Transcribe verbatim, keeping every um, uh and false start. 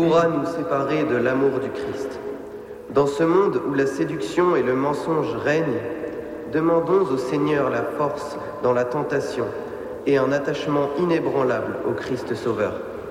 pourra nous séparer de l'amour du Christ? Dans ce monde où la séduction et le mensonge règnent, demandons au Seigneur la force dans la tentation et un attachement inébranlable au Christ Sauveur.